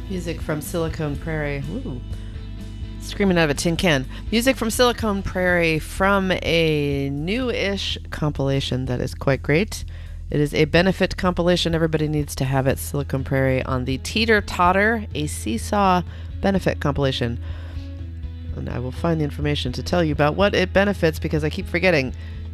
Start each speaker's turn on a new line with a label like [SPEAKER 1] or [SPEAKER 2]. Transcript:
[SPEAKER 1] Music from Silicon Prairie. Ooh. Screaming out of a tin can. Music from Silicon Prairie from a new-ish compilation that is quite great. It is a benefit compilation. Everybody needs to have it. Silicon Prairie on the Teeter Totter, a Seesaw benefit compilation. And I will find the information to tell you about what it benefits because I keep forgetting.